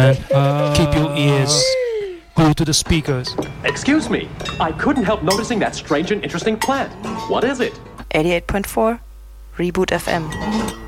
Keep your ears glued to the speakers. Excuse me, I couldn't help noticing that strange and interesting plant. What is it? 88.4 Reboot FM.